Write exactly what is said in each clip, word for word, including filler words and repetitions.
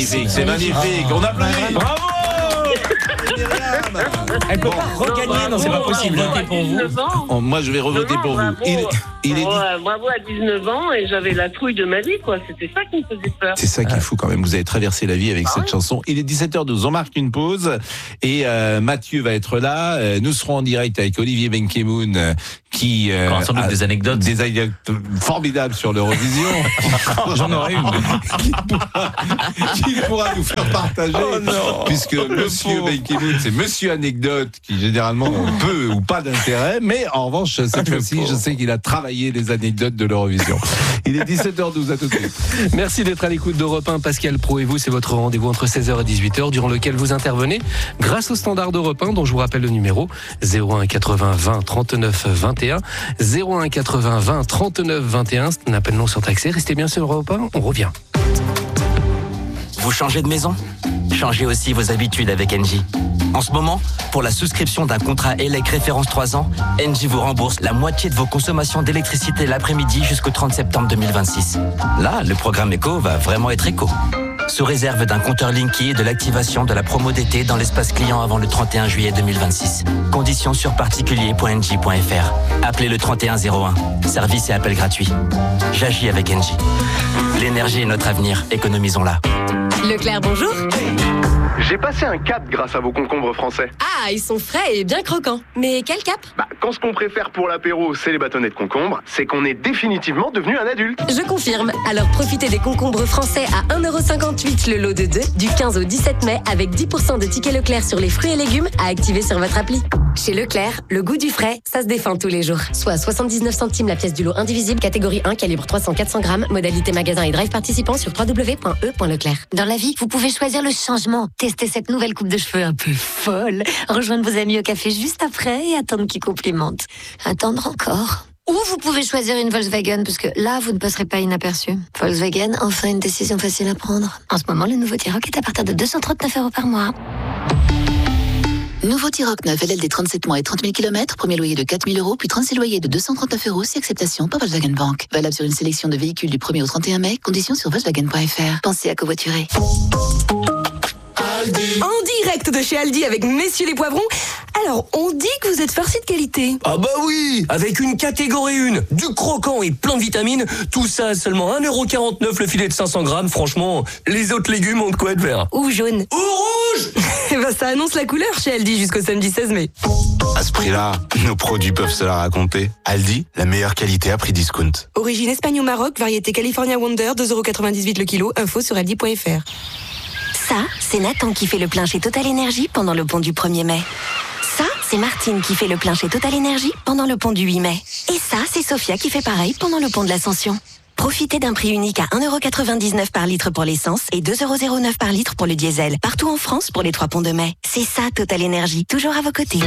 magnifique, c'est magnifique. On applaudit. Bravo. Elle peut pas regagner, non, c'est pas possible. Voter pour vous. Oh, moi, je vais revoter pour vous. Il, il est dit... Ouais, bravo à dix-neuf ans et j'avais la trouille de ma vie, quoi. C'était ça qui me faisait peur. C'est ça qui est fou quand même. Vous avez traversé la vie avec ah cette oui. chanson. Il est dix-sept heures douze. On marque une pause et euh, Mathieu va être là. Euh, nous serons en direct avec Olivier Benkemoun euh, qui euh, Sans doute a des anecdotes. des anecdotes formidables sur l'Eurovision. J'en aurais une. qui, pourra, qui pourra nous faire partager. Oh non. Puisque Monsieur Benkemoun, c'est Monsieur Anecdote qui généralement peu ou pas d'intérêt. Mais en revanche, cette fois-ci, je sais qu'il a travaillé les anecdotes de l'Eurovision. Il est dix-sept heures douze, à tout de suite. Merci d'être à l'écoute d'Europe un. Pascal Pro et vous, c'est votre rendez-vous entre seize heures et dix-huit heures, durant lequel vous intervenez grâce au standard d'Europe un, dont je vous rappelle le numéro zéro un quatre-vingts vingt trente-neuf vingt et un. zéro un quatre-vingts vingt trente-neuf vingt et un, c'est un appel non surtaxé. Restez bien sur Europe un, on revient. Vous changez de maison ? Changez aussi vos habitudes avec Engie. En ce moment, pour la souscription d'un contrat E L E C référence trois ans, Engie vous rembourse la moitié de vos consommations d'électricité l'après-midi jusqu'au trente septembre deux mille vingt-six. Là, le programme éco va vraiment être éco. Sous réserve d'un compteur Linky et de l'activation de la promo d'été dans l'espace client avant le trente et un juillet deux mille vingt-six. Conditions sur particulier point engie point f r. Appelez le trente et un zéro un. Service et appel gratuit. J'agis avec Engie. L'énergie est notre avenir. Économisons-la. Leclerc, bonjour. J'ai passé un cap grâce à vos concombres français. Ah, ils sont frais et bien croquants. Mais quel cap ? Bah, quand ce qu'on préfère pour l'apéro, c'est les bâtonnets de concombre, c'est qu'on est définitivement devenu un adulte. Je confirme. Alors profitez des concombres français à un euro cinquante-huit le lot de deux du quinze au dix-sept mai avec dix pour cent de tickets Leclerc sur les fruits et légumes à activer sur votre appli. Chez Leclerc, le goût du frais, ça se défend tous les jours. Soit soixante-dix-neuf centimes la pièce du lot indivisible, catégorie un, calibre trois cents à quatre cents grammes, modalité magasin et drive participant sur w w w point e point leclerc. Dans la vie, vous pouvez choisir le changement. Testez cette nouvelle coupe de cheveux un peu folle. Rejoindre vos amis au café juste après et attendre qu'ils complimentent. Attendre encore. Ou vous pouvez choisir une Volkswagen, parce que là, vous ne passerez pas inaperçu. Volkswagen, enfin une décision facile à prendre. En ce moment, le nouveau T-Roc est à partir de deux cent trente-neuf euros par mois. Nouveau T-Roc neuf, L L D trente-sept mois et trente mille kilomètres, premier loyer de quatre mille euros, puis trente-six loyers de deux cent trente-neuf euros, si acceptation par Volkswagen Bank. Valable sur une sélection de véhicules du premier au trente et un mai, conditions sur volkswagen point f r. Pensez à covoiturer. En direct de chez Aldi avec Messieurs les Poivrons. Alors, on dit que vous êtes farcis de qualité. Ah bah oui, avec une catégorie un, du croquant et plein de vitamines, tout ça à seulement un euro quarante-neuf le filet de cinq cents grammes. Franchement, les autres légumes ont de quoi être verts. Ou jaune. Ou rouge. Eh ben, ça annonce la couleur chez Aldi jusqu'au samedi seize mai. À ce prix-là, nos produits peuvent se la raconter. Aldi, la meilleure qualité à prix discount. Origine Espagne au Maroc, variété California Wonder, deux euros quatre-vingt-dix-huit le kilo. Info sur aldi point f r. Ça, c'est Nathan qui fait le plein chez Total Énergie pendant le pont du premier mai. Ça, c'est Martine qui fait le plein chez Total Énergie pendant le pont du huit mai. Et ça, c'est Sophia qui fait pareil pendant le pont de l'Ascension. Profitez d'un prix unique à un euro quatre-vingt-dix-neuf par litre pour l'essence et deux euros zéro neuf par litre pour le diesel. Partout en France pour les trois ponts de mai. C'est ça, Total Énergie, toujours à vos côtés.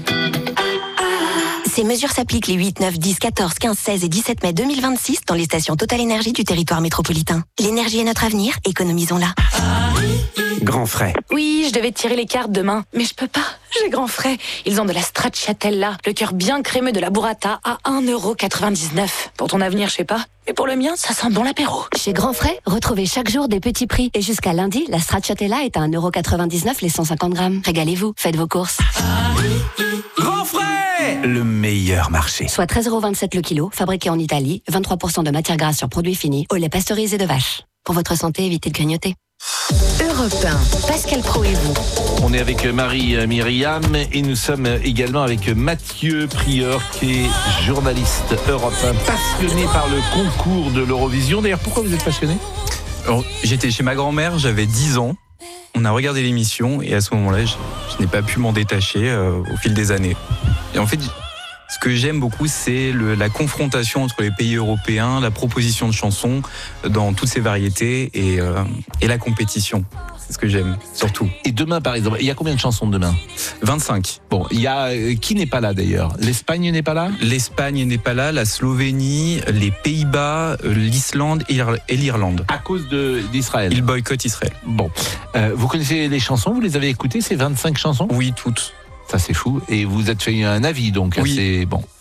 Ces mesures s'appliquent les huit, neuf, dix, quatorze, quinze, seize et dix-sept mai deux mille vingt-six dans les stations Total Énergie du territoire métropolitain. L'énergie est notre avenir, économisons-la. Grand frais. Oui, je devais tirer les cartes demain, mais je peux pas. J'ai grand frais. Ils ont de la stracciatella, le cœur bien crémeux de la burrata à un euro quatre-vingt-dix-neuf. Pour ton avenir, je sais pas. Mais pour le mien, ça sent bon l'apéro. Chez Grand Frais, retrouvez chaque jour des petits prix. Et jusqu'à lundi, la stracciatella est à un euro quatre-vingt-dix-neuf les cent cinquante grammes. Régalez-vous, faites vos courses. Grand frais, le meilleur marché. Soit treize euros vingt-sept le kilo, fabriqué en Italie, vingt-trois pour cent de matière grasse sur produits finis, au lait pasteurisé de vache. Pour votre santé, évitez de grignoter. Europe un, Pascal Pro et vous. On est avec Marie Myriam et nous sommes également avec Mathieu Prieur qui est journaliste Europe un, passionné par le concours de l'Eurovision. D'ailleurs, pourquoi vous êtes passionné ? Alors, j'étais chez ma grand-mère, j'avais dix ans. On a regardé l'émission et à ce moment-là, je, je n'ai pas pu m'en détacher euh, au fil des années. Et en fait, ce que j'aime beaucoup, c'est le, la confrontation entre les pays européens, la proposition de chansons dans toutes ces variétés et, euh, et la compétition. C'est ce que j'aime, surtout. Et demain, par exemple, il y a combien de chansons demain ? vingt-cinq. Bon, il y a euh, qui n'est pas là d'ailleurs ? L'Espagne n'est pas là ? L'Espagne n'est pas là, la Slovénie, les Pays-Bas, l'Islande et l'Irlande. À cause de, d'Israël ? Ils boycottent Israël. Bon. Euh, vous connaissez les chansons ? Vous les avez écoutées, ces vingt-cinq chansons ? Oui, toutes. Ça, c'est fou. Et vous êtes fait un avis, donc, oui. assez bon.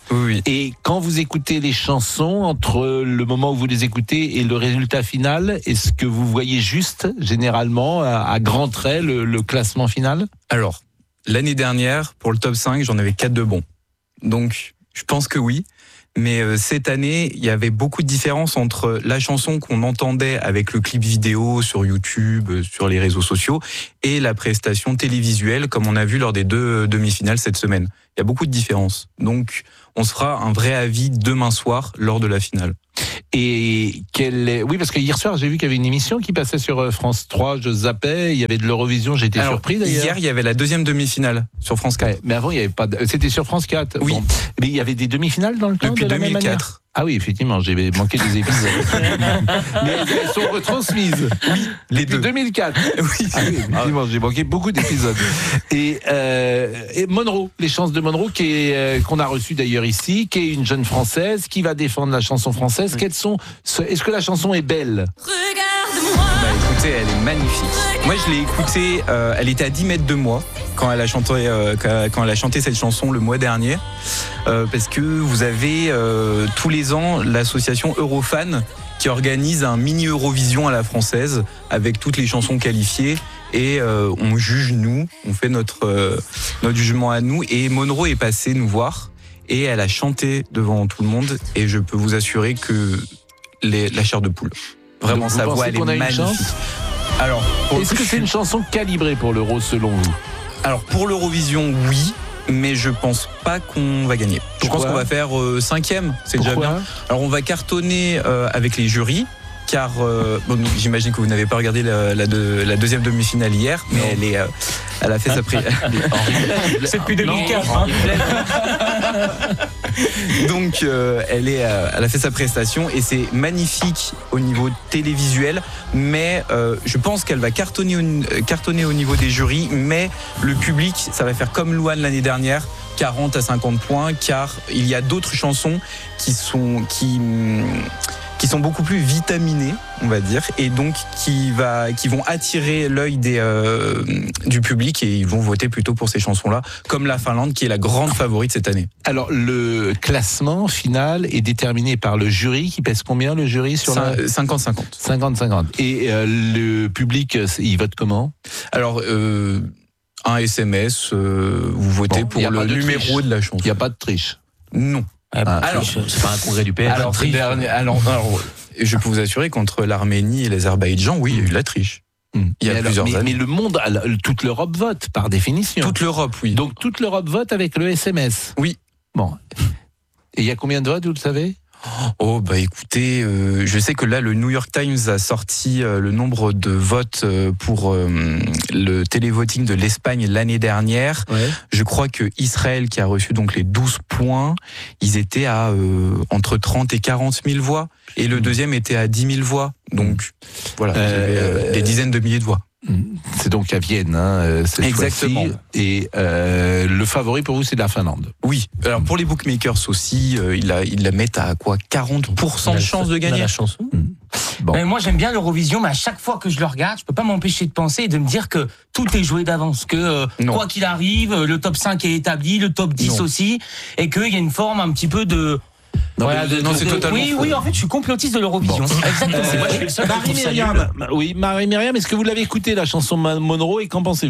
Oui. Et quand vous écoutez les chansons, entre le moment où vous les écoutez et le résultat final, est-ce que vous voyez juste, généralement, à, à grands traits, le, le classement final ? Alors, l'année dernière, pour le top cinq, j'en avais quatre de bons. Donc, je pense que oui. Mais euh, cette année, il y avait beaucoup de différences entre la chanson qu'on entendait avec le clip vidéo sur YouTube, euh, sur les réseaux sociaux, et la prestation télévisuelle, comme on a vu lors des deux demi-finales cette semaine. Il y a beaucoup de différences. Donc, on se fera un vrai avis demain soir lors de la finale. Et quelle est... Oui, parce que hier soir, j'ai vu qu'il y avait une émission qui passait sur France trois, je zappais, il y avait de l'Eurovision, j'étais Alors, surpris d'ailleurs. Hier, il y avait la deuxième demi-finale sur France quatre. Ouais, mais avant, il n'y avait pas de... C'était sur France quatre. Oui. Bon. Mais il y avait des demi-finales dans le temps Depuis de la deux mille quatre. même manière. Ah oui, effectivement, j'ai manqué des épisodes. Mais elles sont retransmises. Oui, les Depuis deux. deux mille quatre. Oui. Ah oui, effectivement, j'ai manqué beaucoup d'épisodes. Et, euh, et Monroe, les chances de Monroe, qui est, euh, qu'on a reçu d'ailleurs ici, qui est une jeune Française, qui va défendre la chanson française. Quelles sont, est-ce que la chanson est belle ? Bah écoutez, elle est magnifique. Moi je l'ai écoutée, euh, elle était à dix mètres de moi quand elle a chanté, euh, quand elle a chanté cette chanson le mois dernier, euh, parce que vous avez euh, tous les ans l'association Eurofan qui organise un mini Eurovision à la française avec toutes les chansons qualifiées. Et euh, on juge nous, on fait notre euh, notre jugement à nous. Et Monroe est passée nous voir et elle a chanté devant tout le monde. Et je peux vous assurer que les, la chair de poule. Vraiment, Donc, sa vous voix, pensez elle est qu'on a une magnifique. chance ? Alors, est-ce que c'est une chanson calibrée pour l'Euro selon vous ? Alors pour l'Eurovision, oui, mais je pense pas qu'on va gagner. Pourquoi ? Je pense qu'on va faire euh, cinquième, c'est déjà Pourquoi ? bien. Alors on va cartonner euh, avec les jurys. Car euh, bon, j'imagine que vous n'avez pas regardé la, la, de, la deuxième demi-finale hier, mais elle est, euh, elle a fait sa prise. C'est depuis deux mille quatre. Donc euh, elle est, euh, elle a fait sa prestation et c'est magnifique au niveau télévisuel, mais euh, je pense qu'elle va cartonner au, cartonner au niveau des jurys, mais le public, ça va faire comme Louane l'année dernière. quarante à cinquante points, car il y a d'autres chansons qui sont qui qui sont beaucoup plus vitaminées, on va dire, et donc qui va qui vont attirer l'œil des euh, du public et ils vont voter plutôt pour ces chansons-là, comme la Finlande qui est la grande favorite cette année. Alors le classement final est déterminé par le jury qui pèse combien le jury sur la cinquante cinquante. cinquante cinquante. Et euh, le public, il vote comment ? Alors euh, un S M S, euh, vous votez Bon, pour le de numéro triche. de la chanson. Il n'y a pas de triche. Non. Ah, bah, alors, c'est pas un congrès du P S. Alors, dernier, alors, alors, je peux vous assurer qu'entre l'Arménie et l'Azerbaïdjan, oui, il y a eu de la triche. Mmh. Il y a mais plusieurs alors, mais, années. mais le monde, toute l'Europe vote par définition. Toute l'Europe, oui. Donc toute l'Europe vote avec le S M S. Oui. Bon. Et il y a combien de votes, vous le savez ? Oh bah écoutez, euh, je sais que là le New York Times a sorti euh, le nombre de votes euh, pour euh, le télévoting de l'Espagne l'année dernière. Ouais. Je crois que Israël qui a reçu donc les douze points, ils étaient à euh, entre trente et quarante mille voix et le deuxième était à dix mille voix. Donc voilà, Euh, vous avez, euh, des dizaines de milliers de voix. C'est donc à Vienne, hein, cette Exactement. fois-ci. Et euh, le favori pour vous, c'est la Finlande. Oui. Alors pour les bookmakers aussi, euh, ils, la, ils la mettent à quoi quarante pour cent de chance de gagner. La chanson. Bon. Mais moi j'aime bien l'Eurovision, mais à chaque fois que je le regarde, je peux pas m'empêcher de penser et de me dire que tout est joué d'avance, que euh, quoi qu'il arrive, le top cinq est établi, le top dix Non. aussi, et qu'il y a une forme un petit peu de... Non, Voilà, mais- de- non, de- c'est de- totalement oui, faux. oui, en fait, je suis complotiste de l'Eurovision. Bon. Exactement. Euh, Moi, je suis le seul qui trouve ça nul. Marie-Myriam, oui, Marie-Myriam, est-ce que vous l'avez écouté, la chanson Ma- Monroe, et qu'en pensez-vous ?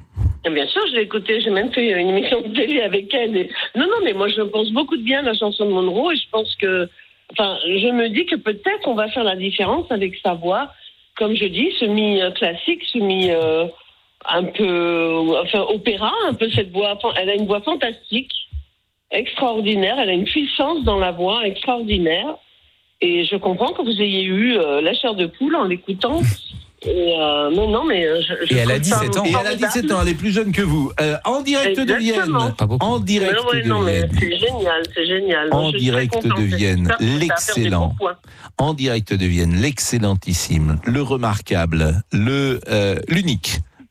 Et bien sûr, je l'ai écouté, j'ai même fait une émission de télé avec elle. Et... Non, non, mais moi je pense beaucoup de bien de la chanson de Monroe et je pense que, enfin, je me dis que peut-être on va faire la différence avec sa voix, comme je dis, semi-classique, semi euh, un peu, enfin, opéra, un peu cette voix. Elle a une voix fantastique, extraordinaire, elle a une puissance dans la voix extraordinaire. Et je comprends que vous ayez eu euh, la chair de poule en l'écoutant. Et euh, non, non, mais je, je Et elle a trouve ça dix-sept ans. Et elle a dix-sept ans, elle est plus jeune que vous. Euh, en direct de Exactement. Vienne. Pas beaucoup. En direct Mais ouais, de non, mais Vienne. c'est génial, c'est génial. En Donc, je suis direct très contente. de Vienne, J'espère que ça va faire des l'excellent. bons points. En direct de Vienne, l'excellentissime, le remarquable, le euh, l'unique.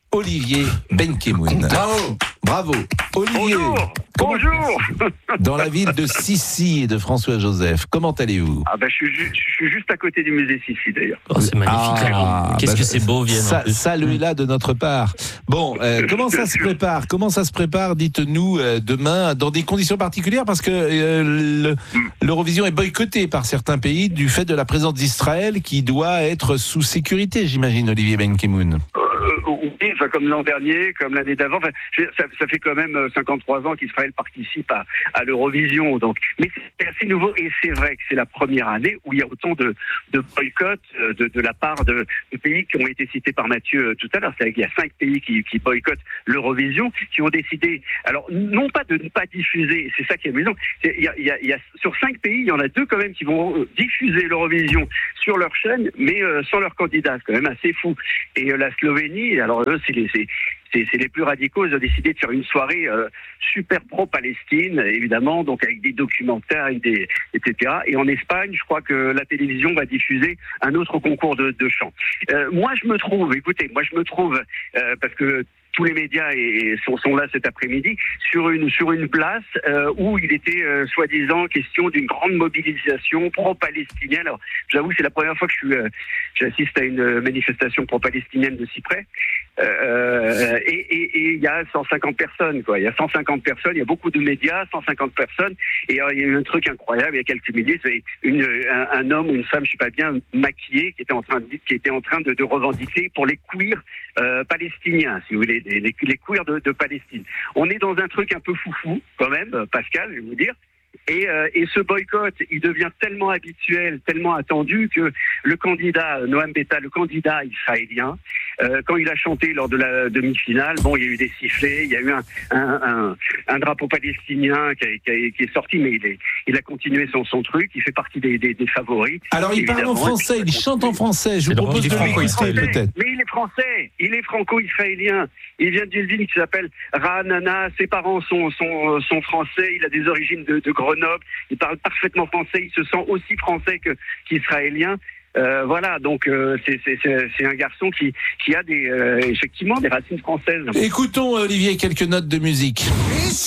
Olivier Benkemoun. Bravo. Bravo. Olivier. Bonjour. comment- Bonjour. Dans la ville de Sissi et de François-Joseph. Comment allez-vous? Ah ben, je, suis ju- je suis juste à côté du musée Sissi d'ailleurs. Oh, c'est magnifique. Ah, Qu'est-ce bah, que c'est beau, Vienne. en Ça, plus. saluez-la de notre part. Bon, euh, comment ça se prépare? Comment ça se prépare, dites-nous, euh, demain, dans des conditions particulières? Parce que euh, le- l'Eurovision est boycottée par certains pays du fait de la présence d'Israël qui doit être sous sécurité, j'imagine, Olivier Benkemoun. Euh, oui, enfin, comme l'an dernier, comme l'année d'avant. Enfin, je- ça, ça fait quand même cinquante-trois ans qu'Israël participe à, à l'Eurovision. Donc, mais c'est assez nouveau et c'est vrai que c'est la première année où il y a autant de, de boycotts euh, de, de la part de, de pays qui ont été cités par Mathieu euh, tout à l'heure. C'est-à-dire qu'il y a cinq pays qui, qui boycottent l'Eurovision, qui ont décidé, alors non pas de ne pas diffuser, c'est ça qui est amusant. C'est- Il y a, il y a, il y a, sur cinq pays, il y en a deux quand même qui vont euh, diffuser l'Eurovision sur leur chaîne, mais euh, sans leur candidat. C'est quand même assez fou. Et euh, la Slovénie, alors eux, c'est les, c'est, c'est, c'est les plus radicaux. Ils ont décidé de faire une soirée euh, super pro-Palestine, évidemment, donc avec des documentaires, avec des, et cetera. Et en Espagne, je crois que la télévision va diffuser un autre concours de, de chant. Euh, moi, je me trouve, écoutez, moi, je me trouve, euh, parce que tous les médias et, et sont, sont là cet après-midi, sur une, sur une place euh, où il était euh, soi-disant question d'une grande mobilisation pro-palestinienne. Alors, j'avoue, c'est la première fois que je suis, euh, j'assiste à une manifestation pro-palestinienne de si près. Euh, et et- et il y a cent cinquante personnes, quoi. Il y a cent cinquante personnes, il y a beaucoup de médias, cent cinquante personnes. Et alors, il y a eu un truc incroyable, il y a quelques minutes, il y avait une, un, un homme ou une femme, je sais pas bien, maquillée, qui était en train de, qui était en train de, de revendiquer pour les queers euh, palestiniens, si vous voulez, les, les, les queers de, de Palestine. On est dans un truc un peu foufou, quand même, Pascal, je vais vous dire. Et, euh, et ce boycott, il devient tellement habituel, tellement attendu que le candidat, Noam Betta, le candidat israélien, euh, quand il a chanté lors de la demi-finale, bon, il y a eu des sifflets, il y a eu un, un, un, un drapeau palestinien qui, a- qui, a- qui est sorti, mais il, est, il a continué son, son truc, il fait partie des, des, des favoris. Alors, il parle en évidemment. français, il chante en français. Je vous propose de l'écouter, peut-être. Mais il est français, il est franco-israélien. Il vient d'une ville qui s'appelle Ra'anana. Ses parents sont, sont, sont français. Il a des origines de, de Grenoble. Il parle parfaitement français. Il se sent aussi français que, qu'israélien. Euh, voilà, donc euh, c'est, c'est, c'est, c'est un garçon qui, qui a des, euh, effectivement des racines françaises. Écoutons, Olivier, quelques notes de musique.